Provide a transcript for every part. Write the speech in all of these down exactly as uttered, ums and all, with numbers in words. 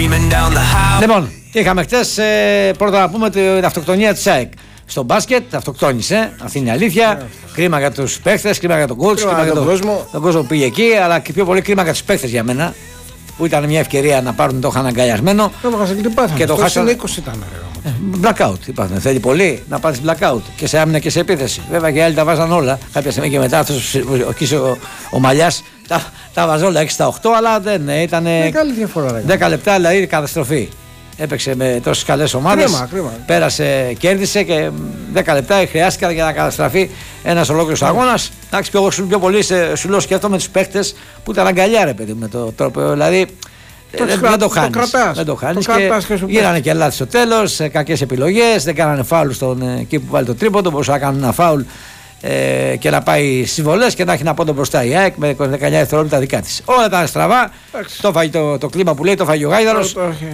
Λοιπόν, είχαμε χτες ε, πρώτα να πούμε την αυτοκτονία της ΑΕΚ. Στο μπάσκετ αυτοκτόνησε, αυτή είναι η αλήθεια. Yeah. Κρίμα για τους παίχτες, κρίμα για τον coach, κρίμα, κρίμα για τον κόσμο. Τον κόσμο που πήγε εκεί, αλλά και πιο πολύ κρίμα για τους παίχτες για μένα. Που ήταν μια ευκαιρία να πάρουν, το είχαν αγκαλιασμένο. Και το χάσανε. είκοσι ήταν. Blackout είπατε. Θέλει πολύ να πάθεις blackout και σε άμυνα και σε επίθεση. Βέβαια και οι άλλοι τα βάζαν όλα. Κάποια στιγμή και μετά αυτός ο, ο, ο Μαλιάς τα, τα βάζαν όλα έξι στα οκτώ, αλλά δεν ήταν. Μεγάλη διαφορά. δέκα λεπτά δηλαδή καταστροφή. Έπαιξε με τόσες καλές ομάδες. Πέρασε, κέρδισε και δέκα λεπτά χρειάστηκαν για να καταστραφεί ένας ολόκληρος αγώνας. Εντάξει, πιο, πιο πολύ σου λέω σκέφτομαι τους παίχτες που ήταν αγκαλιά, ρε παιδί, με το τρόπο. Δηλαδή το δεν, δεν το χάνεις. Το κρατάς, δεν το χάνεις το και, και γίνανε και λάθη στο τέλος, κακές επιλογές. Δεν κάνανε φάουλ στον εκεί που βάλει το τρίποντο. Μπορούσαν να κάνουν ένα φάουλ ε, και να πάει στις βολές και να έχει να πόντο μπροστά η ΑΕΚ με δεκαεννιά δευτερόλεπτα δικά της. Όλα ήταν στραβά. Το, το, το κλίμα που λέει το φάγει ο Γάιδαρος.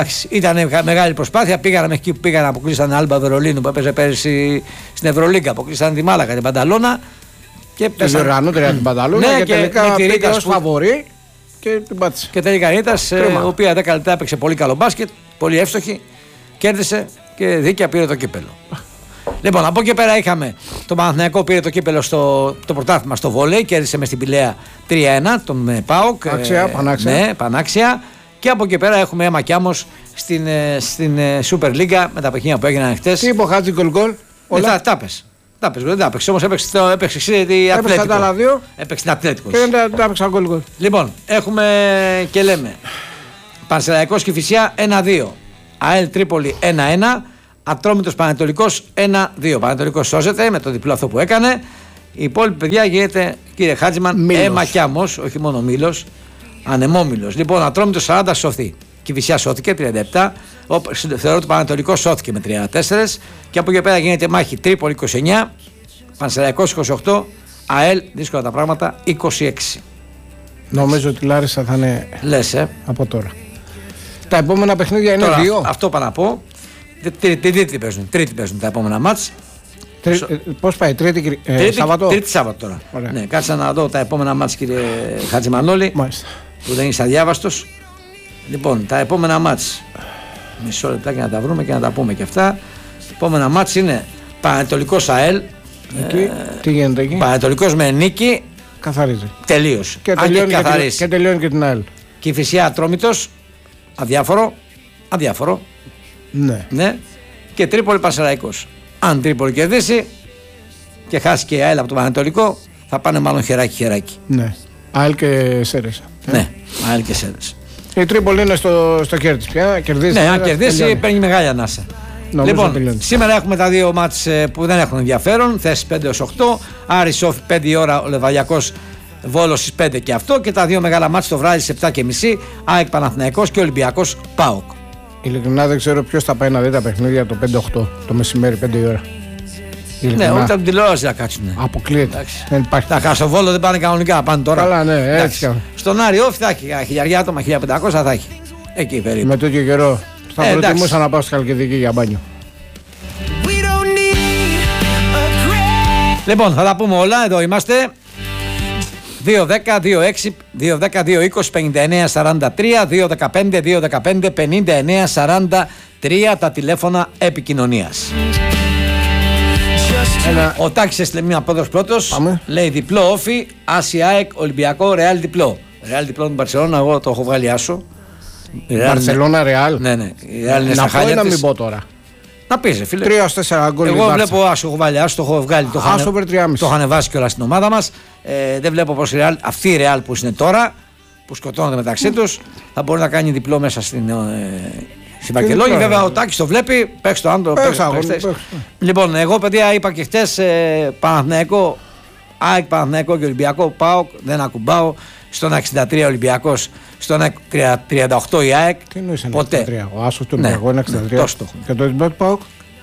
Ήταν μεγάλη προσπάθεια. Πήγανε μέχρι εκεί που πήγανε, αποκλείσανε Άλμπα Βερολίνου που έπαιζε πέρυσι στην Ευρωλίγκα. Αποκλείσανε τη Μάλακα, την Πανταλώνα. Και οργανώτρια την Πανταλώνα. Και τελικά πήγε ως φαβορί και την πάτησε. Και τελικά η Ρήτας, η οποία δέκα λεπτά έπαιξε πολύ καλό μπάσκετ, πολύ εύστοχη, κέρδισε και δίκαια πήρε το κύπελο. Λοιπόν, από εκεί πέρα είχαμε το Παναθηναϊκό πήρε το κύπελο στο το πρωτάθλημα στο βόλεϊ, κέρδισε με στην Πηλαία τρία ένα τον ΠΑΟΚ. Άξια, ε, πανάξια. Ναι, πανάξια. Και από εκεί πέρα έχουμε αίμα κι άμμος στην, στην Super League με τα παιχνίδια που έγιναν χτες. Τι είπε ο Χάτζη γκολ γκολ. Όλα τα πες. Τα πες, δεν τα έπαιξε, όμως έπαιξε την Ατλέτικο. Έπαιξε τα άλλα δύο. Έπαιξε την Ατλέτικο. Και δεν τα έπαιξε γκολ γκολ. Λοιπόν, έχουμε και λέμε Πανσεραϊκός Κηφισιά ένα δύο. ΑΕΛ Τρίπολη ένα ένα. Ατρόμητος Πανετολικός ένα δύο. Πανετολικός σώζεται με το διπλό αυτό που έκανε. Η υπόλοιπη παιδιά γίνεται, κύριε Χάτζημαν, αίμα κι άμμος, όχι μόνο μήλος, ανεμόμήλος. Λοιπόν, Ατρόμητος σαράντα σωθεί. Κηφισιά σώθηκε τριάντα επτά. Θεωρώ ότι το Πανετολικό σώθηκε με τριάντα τέσσερα. Και από εκεί πέρα γίνεται μάχη Τρίπολη είκοσι εννιά, Πανσεραϊκός είκοσι οκτώ, ΑΕΛ δύσκολα τα πράγματα είκοσι έξι. Νομίζω ότι η Λάρισα θα είναι Λες, ε. από τώρα. Τα επόμενα παιχνίδια είναι τώρα, δύο. Αυτό πάω να πω. Τρίτη παίζουν, τρίτη παίζουν τα επόμενα μάτς. Τρί, πώς πάει, τρίτη, ε, τρίτη Σάββατο. Τρίτη Σάββατο τώρα. Ωραία. Ναι, κάτσα να δω τα επόμενα μάτς, κύριε Χατζημανόλη. Μάλιστα. Που δεν είσαι αδιάβαστος. Λοιπόν, τα επόμενα μάτς. Μισό λεπτάκι να τα βρούμε και να τα πούμε και αυτά. Επόμενα μάτς είναι Πανετολικός ΑΕΛ. Εκεί, ε, τι γίνεται εκεί. Πανετολικός με νίκη. Καθαρίζει. Τελείως. Και τελειώνει και, και, και τελειώνει και την ΑΕΛ. Κηφισιά Ατρόμητος. Αδιάφορο. Αδιάφορο. Ναι. ναι. Και Τρίπολη Πανσεραϊκός. Αν Τρίπολη κερδίσει και χάσει και η ΑΕΛ από το Πανετολικό, θα πάνε μάλλον χεράκι χεράκι. Ναι. ΑΕΛ και Σέρες. Ναι, ΑΕΛ και Σέρες. Η Τρίπολη είναι στο, στο κέρδη πια. Κερδίζει. Ναι, αν κερδίσει τελειώνει. Παίρνει μεγάλη ανάσα. Νομίζω λοιπόν, τελειώνει. Σήμερα έχουμε τα δύο μάτς που δεν έχουν ενδιαφέρον. Θέσεις πέντε έως οκτώ. Άρης Σόφι πέντε η ώρα, ο Λεβαδιακός Βόλος στις πέντε και αυτό. Και τα δύο μεγάλα μάτς το βράδυ στις επτά και μισή. ΑΕΚ Παναθηναϊκός και Ολυμπιακός ΠΑΟΚ. Ειλικρινά δεν ξέρω ποιος θα πάει να δει τα παιχνίδια το πέντε οκτώ το μεσημέρι, πέντε η ώρα. Ναι, όχι από την τηλεόραση να κάτσουν. Αποκλείεται. Δεν υπάρχει. Τα Χασοβόλο δεν πάνε κανονικά, πάνε τώρα. Καλά, ναι, έτσι. Στον Άρη Όφη θα έχει χιλιάρια άτομα, χίλια πεντακόσια θα έχει. Εκεί περίπου. Με τέτοιο καιρό θα ε, προτιμούσα να πάω στη Χαλκιδική για μπάνιο. Λοιπόν, θα τα πούμε όλα, εδώ είμαστε. δύο δέκα δύο έξι δύο δέκα δύο είκοσι πενήντα εννέα σαράντα τρία δύο δεκαπέντε δύο δεκαπέντε πενήντα εννέα σαράντα τρία τα τηλέφωνα επικοινωνίας. Ένα... Ο Τάκης έστειλε μια απόδοση πρώτος. Πάμε. Λέει διπλό Όφι, Άση ΑΕΚ, Ολυμπιακό, Ρεάλ διπλό. Ρεάλ διπλό με την Μπαρσελόνα, εγώ το έχω βγάλει άσο. Μπαρσελόνα, Ρεάλ. Ναι, ναι. Είναι να πω ή να μην πω τώρα. Να πεις, φίλε. τρία τέσσερα γκολ. Εγώ βλέπω άσο, έχω βάλει άσο, το έχω βγάλει. Το άσο over τρία κόμμα πέντε. Το είχαν βάσει κιόλας στην ομάδα μας. Ε, δεν βλέπω πως η Ρεάλ, αυτή η Ρεάλ που είναι τώρα, που σκοτώνονται μεταξύ τους, θα μπορεί να κάνει διπλό μέσα στην. Ε, Στην Βαρκελόνη, βέβαια ο Τάκης το βλέπει. Παίξει το άντρο. Λοιπόν, εγώ παιδιά είπα και χτες ε, Παναθηναϊκό, ΑΕΚ, Παναθηναϊκό και Ολυμπιακό. ΠΑΟΚ, δεν ακουμπάω. Στον εξήντα τρία Ολυμπιακός, στον τριάντα οκτώ η ΑΕΚ. Τι εννοείς ποτέ. εξήντα τρία. Ο Άσος του Ολυμπιακού είναι εξήντα τρία. Και το πρώτο ΠΑΟΚ.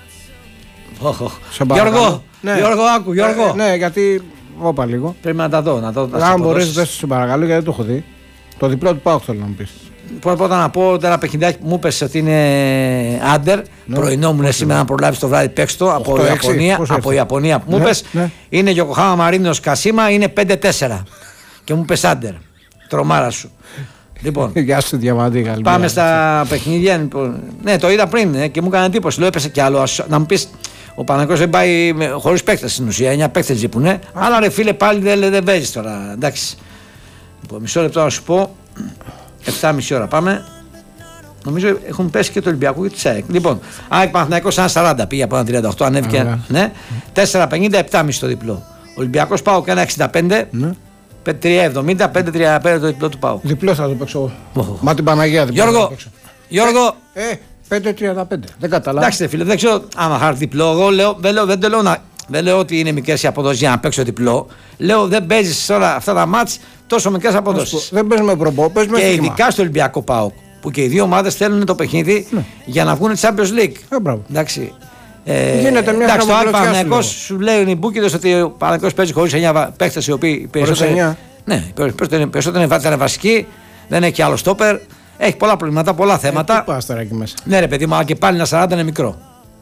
Γιώργο, Γιώργο, άκου, Γιώργο. Ναι, γιατί. Όπα λίγο. Πρέπει να τα δω. Αν μπορείς, δες το σε παρακαλώ, γιατί δεν το έχω δει. Το διπλό του ΠΑΟΚ θέλω να μου πεις. Πρώτα να πω ότι ένα παιχνιδάκι που μου είπες ότι είναι άντερ. Ναι. Πρωινό μου είναι σήμερα να προλάβεις το βράδυ παίξ' το από, Ιαπωνία, από Ιαπωνία που μου είπες. Ναι, ναι. Είναι Γιοκοχάμα Μαρίνος Κασίμα, είναι πέντε τέσσερα. Και μου είπες άντερ. Τρομάρα σου. Λοιπόν, Γεια σου, Διαμαντή. Καλημέρα. πάμε στα παιχνίδια. Λοιπόν. Ναι, το είδα πριν ε, και μου έκανε εντύπωση. Λέω έπεσε κι άλλο. Ας, να μου πει, ο Παναγιώτης δεν πάει χωρίς παίκτες στην ουσία. εννιά παίκτες λείπουνε. Αλλά ρε φίλε, πάλι δεν, δεν παίζει τώρα. Εντάξει. Λοιπόν, μισό λεπτό να σου πω. επτά και μισή ώρα πάμε. Νομίζω έχουν πέσει και το Ολυμπιακό και τη ΣΑΕΚ. Λοιπόν, ΑΕΚ Παναθηναϊκός ένα σαράντα πήγε από ένα τριάντα οκτώ, ανέβηκε. Άρα. Ναι. τέσσερα πενήντα, επτά και μισή το διπλό. Ολυμπιακός ΠΑΟΚ ένα εξήντα πέντε. Ναι. τρία εβδομήντα, πέντε τριάντα πέντε το διπλό του ΠΑΟΚ. Διπλό θα το παίξω. Οχ. Μα την Παναγία διπλό. θα το Γιώργο, παίξω. Γιώργο, Ε, πέντε τριάντα πέντε. Δεν καταλάβω. εντάξει ρε φίλε, δεν ξέρω άμα χάρη διπλό. Εγώ λέω, δεν, λέω, δεν, το λέω να, δεν λέω ότι είναι μικρές οι αποδόσεις για να παίξω διπλό. Λέω δεν παίζεις όλα αυτά τα μάτς τόσο μικρές αποδόσεις. Δεν παίζουμε προπό, παίζουμε Και στίγμα. ειδικά στο Ολυμπιακό ΠΑΟΚ που και οι δύο ομάδες θέλουν το παιχνίδι Ναι. για να βγουν Champions League. Ε, μπράβο. Εντάξει. Ε, Γίνεται μια εντάξει, το χαμογελωτιά άλλο σου Παναθηναϊκός λέω. σου λέει οι Μπούκιδες ότι ο Παναθηναϊκός παίζει χωρίς εννιά παίχτες οι οποίοι περισσότεροι. εννιά. Ναι, περισσότεροι περισσότεροι είναι βασικοί, δεν έχει άλλο στόπερ. Έχει πολλά προβλήματα, πολλά θέματα. Τι πας τώρα εκεί μέσα. Ναι, ρε παιδί μου, αλλά και πάλι ένα σαράντα είναι μικρό.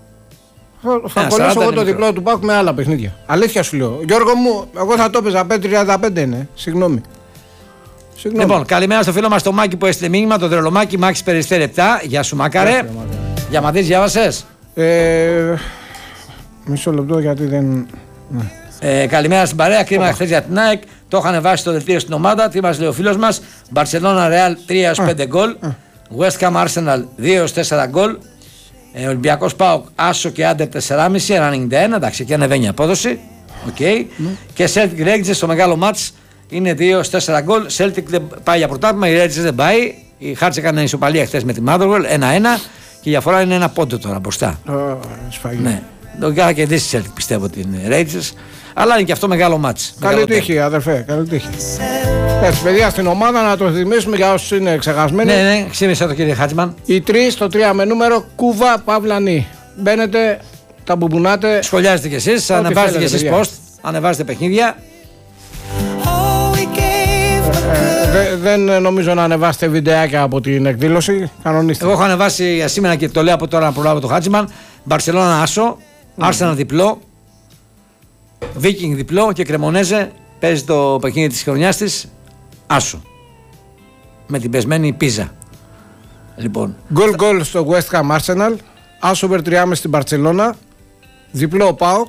Θα, θα Ένα κολλήσω σαράντα εγώ είναι το μικρό. διπλό του Πάκου με άλλα παιχνίδια. Αλήθεια σου λέω. Γιώργο μου, εγώ θα το έπαιζα πέντε τριάντα πέντε είναι. Συγγνώμη. Συγγνώμη. Λοιπόν, καλημέρα στο φίλο μας το Μάκη που έστειλε μήνυμα, το Τρελομάκη, Μάκης Περιστέρη επτά. Γεια σου Μάκαρε. Γεια σου, Μάκαρε. Για μαθείς, διάβασες. Ε, μισό λεπτό γιατί δεν. Ναι. Ε, καλημέρα στην παρέα. Κρίμα χθες για την ΑΕΚ. Το είχαν βάσει στο δελτίο στην ομάδα. Τι μας λέει ο φίλος μας. Μπαρσελόνα Ρεάλ τρία έως πέντε γκολ. West Ham Arsenal δύο έως τέσσερα γκολ. Ε, Ολυμπιακός ΠΑΟΚ Άσο και Άντερ τέσσερα κόμμα πέντε ένα ενενήντα ένα. Εντάξει, και ανεβαίνει η απόδοση. Okay. Και Celtic Rangers στο μεγάλο μάτς είναι δύο έως τέσσερα γκολ. Celtic δεν πάει για πρωτάθλημα. Η Rangers δεν πάει. Η Χάρτς έκανε ισοπαλία χθες με τη Motherwell ένα ένα. Και η διαφορά είναι ένα πόντο τώρα μπροστά. Α, σφαγή. Ναι. Το θα κερδίσει η Celtic πιστεύω την Rangers. Αλλά είναι και αυτό μεγάλο μάτς. Καλή Μεγάλο τύχη, αδερφέ. Καλή τύχη. Έτσι, παιδιά, στην ομάδα να το θυμίσουμε για όσους είναι ξεχασμένοι. Ναι, ναι, ξύμισε το κύριε Χάτσμαν. Οι τρεις, το τρία με νούμερο, Κούβα, Παύλανη. Μπαίνετε, τα μπουμπουνάτε. Σχολιάζετε κι εσείς, ανεβάζετε κι θέλετε, εσείς post, ανεβάζετε παιχνίδια. Ε, δε- δεν νομίζω να ανεβάσετε βιντεάκια από την εκδήλωση. Κανονίστε. Εγώ έχω ανεβάσει για σήμερα και το λέω από τώρα να προλάβω το Χάτσμαν. Μπαρσελόνα Άσο, Arsenal διπλό, Viking διπλό και Κρεμονέζε παίζει το παιχνίδι της χρονιάς της Άσο. Με την πεσμένη Πίζα. Λοιπόν, Γκολ γκολ στο West Ham Arsenal. Άσοβερ τρία κόμμα πέντε στην Μπαρτσελώνα. Διπλό ΠΑΟΚ.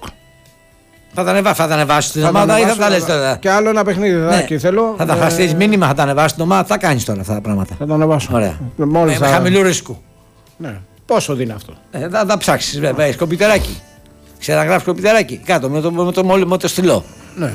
θα τα ανεβάσει, θα τα ανεβάσει την Θα τα ομάδα ή θα ανεβάσω, τα λες θα- τώρα. Και άλλο ένα παιχνίδι Ναι. δάκι θέλω. Θα τα Ε, χαστείς μήνυμα, θα τα ανεβάσει την ομάδα, θα κάνεις τώρα αυτά τα πράγματα. Θα το ανεβάσω. Ωραία. Μόλις Με, με θα- χαμηλού ρίσκου. Ναι. Πόσο δίνει αυτό. Ε, θα τα ψάξεις βέβαια, έχεις κομπιτεράκι. Ξέρεις να γράψεις κομπιτεράκι, κάτω με το, με το, με το, με το στυλό. Ναι.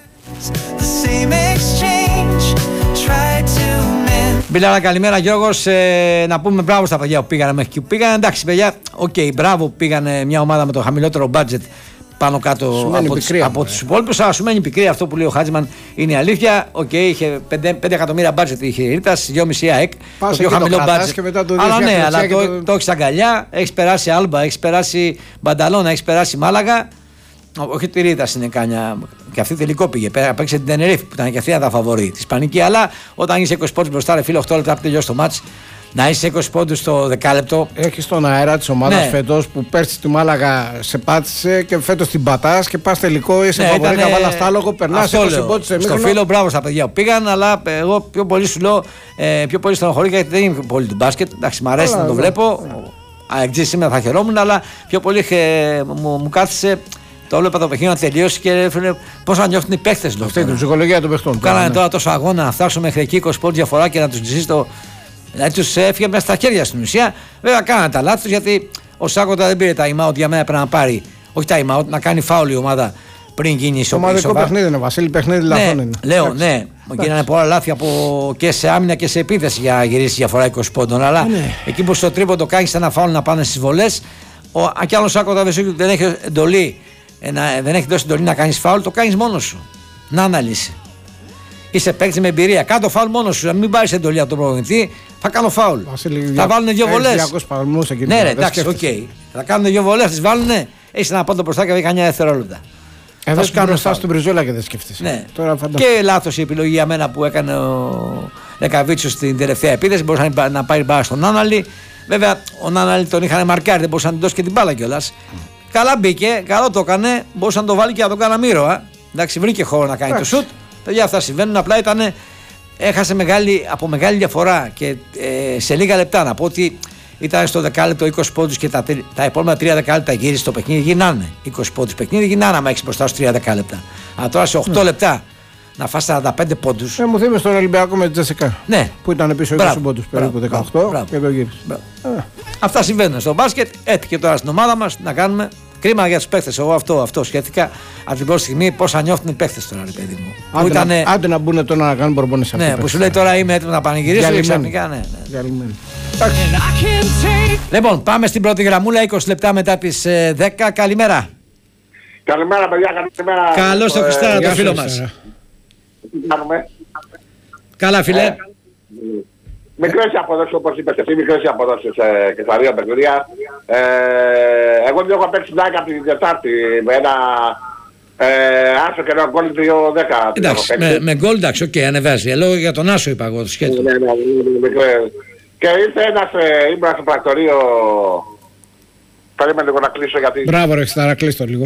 The same exchange, try to mend. Μπιλάρα, καλημέρα Γιώργος. Ε, να πούμε μπράβο στα παιδιά που πήγανε μέχρι εκεί που πήγανε. Εντάξει, παιδιά, οκ, okay, μπράβο που πήγανε μια ομάδα με το χαμηλότερο budget πάνω κάτω Σημαίνει από, τους, πικρία, από μωρέ. τους υπόλοιπους. Αλλά σου μένει πικρή αυτό που λέει ο Χάτζημαν είναι η αλήθεια. Οκ, okay, είχε πέντε εκατομμύρια budget είχε η Ρήτας, δυόμισι ΑΕΚ. Πας Το πιο εκεί το χαμηλό κρατάς budget. και μετά το δεις Αλλά μια ναι, κλωτσιά αλλά και το, το- το έχεις αγκαλιά, έχεις περάσει Άλμπα, έχεις περάσει Μπανταλώνα, έχεις περάσει Μάλαγα. Όχι τη Ρίτα είναι κάνια. Και αυτή τελικό πήγε. Πέρα, παίξε την Τενερίφ που ήταν και αυτή τα φαβορή τη Ισπανική. Αλλά όταν είσαι είκοσι πόντους μπροστά, ρε φίλε, οκτώ λεπτά που τελειώσει το μάτς, να είσαι είκοσι πόντους στο δεκάλεπτο. Έχει τον αέρα τη ομάδα Ναι. φέτος που πέρσι τη Μάλαγα σε πάτησε και φέτος την πατάς και πας τελικό. Είσαι Ναι, φαβορή, ήτανε- καβάλα στάλογο, περνάς αυτό είκοσι λέω. πόντους σε Στο μήχρονο. φίλο, μπράβο στα παιδιά που πήγαν, αλλά εγώ πιο πολύ σου λέω, ε, πιο πολύ στενοχωρεί γιατί δεν είμαι πολύ του μπάσκετ. Εντάξει, μου αρέσει Αλλά, να το ναι. βλέπω. Αεξή σήμερα θα χαιρόμουν, αλλά πιο πολύ ε, μου, μου κάθισε. Το έβλεπα το παιχνίδι να τελειώσει και πώ θα νιώθουν οι παίχτες. Αυτή είναι η ψυχολογία των παιχτών. Που κάνανε ναι. τώρα τόσο αγώνα να φτάσουν μέχρι εκεί είκοσι πόντους διαφορά και να του ζήσει το. Δηλαδή του έφυγε μέσα στα χέρια στην ουσία. Βέβαια κάνανε τα λάθη τους γιατί ο Σάκοτα δεν πήρε time out για μένα πρέπει να πάρει. Όχι time out, να κάνει φάουλ η ομάδα πριν γίνει η Το ομαδικό παιχνίδι είναι, Βασίλη, παιχνίδι λαθών ναι, είναι. λέω, Εντάξει. ναι. Γίνανε πολλά λάθη από και σε άμυνα και σε επίθεση για να γυρίσει διαφορά είκοσι πόντων. Αλλά Ναι. εκεί που στο τρίποντο κάνει ένα φάουλ να πάνε στι βολές, ο κι άλλο Σάκοτα δεν έχει εντολή, ε, να, δεν έχει δώσει εντολή να κάνει φάουλ, το κάνει μόνο σου. Να αναλύσει. Είσαι παίκτη με εμπειρία. Κάτω φάουλ μόνο σου. Να μην πάρει εντολή από τον προπονητή, θα κάνω φάουλ. Βασίλη, θα δια- βάλουν δύο έχεις βολές. διακόσιους παλμούς εκεί Ναι, πέρα, ρε, δεν εντάξει, οκ. σκέφτεσαι. Θα κάνουν δύο βολές, τι βάλουνε. Έχει ένα πόντο μπροστά και δεν κανένα δευτερόλεπτα. Ε, θα δεν σου κάνουν μπροστά φάουλ. στην Μπριζόλα και δεν σκέφτεσαι. Ναι. Τώρα φαντάζομαι. Και λάθος η επιλογή για μένα που έκανε ο Λεκαβίτσιος στην τελευταία επίθεση. Μπορούσε να πά- να πάρει μπάλα στον Νάναλη. Βέβαια, ο Νάναλη τον είχαν μαρκάρει, δεν μπορούσε να την δώσει και την μπάλα κιόλας. Καλά μπήκε, καλό το έκανε. Μπορούσε να το βάλει και να τον Καναμίρο. Α. Εντάξει, βρήκε χώρο να κάνει Εντάξει. το σουτ. Παιδιά, αυτά συμβαίνουν. Απλά ήταν έχασε μεγάλη, από μεγάλη διαφορά και ε, σε λίγα λεπτά να πω ότι ήταν στο δεκάλεπτο είκοσι πόντους και τα, τα επόμενα τρία δεκάλεπτα γύρισε το παιχνίδι, γινάνε είκοσι πόντους παιχνίδι, γινάνε άμα έχεις μπροστά σου τρία δεκάλεπτα. Αλλά τώρα σε οκτώ λεπτά να φας σαράντα πέντε πόντους. Ε, μου θύμισε τον Ολυμπιακό με τη Τζεσικά. Ναι. Που ήταν πίσω είκοσι πόντους περίπου δεκαοκτώ μπράβο, και το γύρισε. Ε. Αυτά συμβαίνουν στο μπάσκετ. Έτσι και τώρα στην ομάδα μας να κάνουμε. Κρίμα για τους παίχτες. Εγώ αυτό, αυτό σκέφτηκα από την πρώτη στιγμή πώς νιώθουν οι παίχτες τώρα, ρε παιδί μου. Άντε, ήτανε... να, άντε να μπουν τώρα να κάνουν προπόνηση. Ναι, που σου λέει τώρα είμαι έτοιμο να πανηγυρίσω και ξαφνικά. Ναι, ναι. Λοιπόν, πάμε στην πρώτη γραμμούλα, είκοσι λεπτά μετά τις ε, δέκα. Καλημέρα. Καλημέρα, παιδιά, καλημέρα. Καλώς το Χριστάρα, το φίλο μας. Τι κάνουμε. Καλά, φίλε. Μικρές οι αποδόσεις, όπως είπες εσύ, μικρές οι αποδόσεις ε, και στα δύο παιχνίδια. Ε, εγώ δεν έχω παίξει την ΑΕΚ από την Τετάρτη με ένα ε, άσο και ένα γκολ δύο δέκα. Εντάξει, με, με γκολ εντάξει, οκ, okay, ανεβάζει. Λόγω για τον άσο είπα εγώ το σχέδιο. Ναι, ναι, ναι, ναι, και ήρθε ένας, ε, ήμουν στο πρακτορείο, περίμενε λίγο να κλείσω γιατί... Μπράβο ρε Χριστάρα, κλείστο λίγο.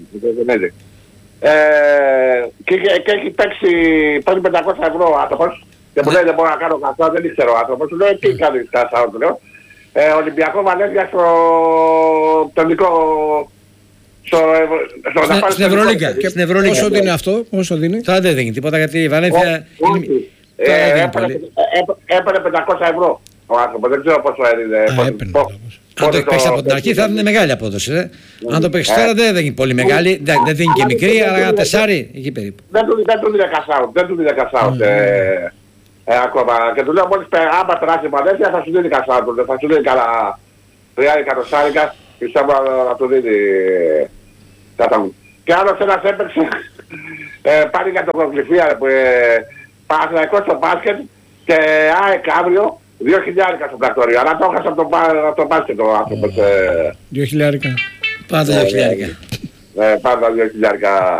Ε, και, και έχει παίξει παίρνει πεντακόσια ευρώ άνθρωπος. Και μου λέει δεν μπορώ να κάνω καθόλου, δεν ήξερα ο άνθρωπος. Του λέω τι κάνεις καθόλου, του λέω. Ε, Ολυμπιακό Βαλένθια στο τελικό... Στο, στο, στην, στην Ευρωλίγκα. Και στην Ευρωλίγκα. Πόσο δίνει αυτό, πόσο δίνει. Τώρα δεν δίνει τίποτα γιατί η Βαλένθια... Έπαιρνε πεντακόσια ευρώ ο άνθρωπος, δεν ξέρω πόσο έδινε. Αν το έχει παίξει από την αρχή θα είναι μεγάλη απόδοση. Ε. Αν το παίξει τώρα δεν είναι πολύ μεγάλη, δεν δίνει και μικρή, αλλά ένα τεσάρι εκεί περίπου. Δεν του δίνει cash out, δεν του δίνει cash out ακόμα. Και του λέω μόλις άμα περάσει η Βαλένθια θα σου δίνει cash out, θα σου δίνει καλά τρία εκατοστάρικα, πιστεύω να του δίνει κατά μου. Και άλλος ένας έπαιξε πάλι για το προκληθία που Παναθηναϊκός στο μπάσκετ και ΑΕΚ αύριο. Δύο χιλιάρικα στο πρακτορείο, αλλά το έχασα από το μπάσκετ ο άνθρωπος. Δύο χιλιάρικα. Πάντα δύο χιλιάρικα. Πάντα δύο χιλιάρικα.